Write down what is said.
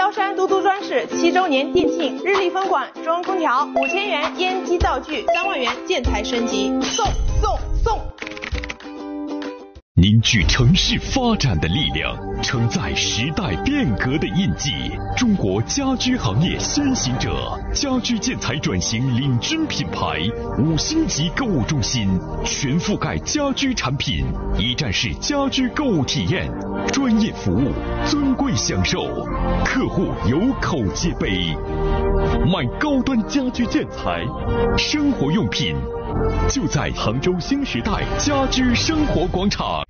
萧山都督专事7周年店庆，日立分馆中空调5000元，烟机灶具3万元建材升级，送！ 凝聚城市发展的力量，承载时代变革的印记。中国家居行业先行者，家居建材转型领军品牌，5星级购物中心，全覆盖家居产品，一站式家居购物体验，专业服务，尊贵享受，客户有口皆碑。买高端家居建材、生活用品，就在杭州新时代家居生活广场。